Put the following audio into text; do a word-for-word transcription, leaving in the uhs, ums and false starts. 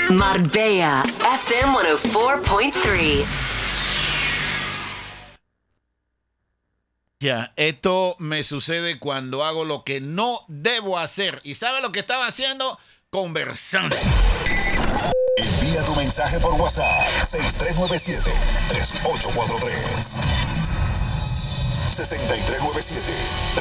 Marbella F M ciento cuatro punto tres. Ya, esto me sucede cuando hago lo que no debo hacer. ¿Y sabe lo que estaba haciendo? Conversando. Envía tu mensaje por WhatsApp seis tres nueve siete, tres ocho cuatro tres. seis tres nueve siete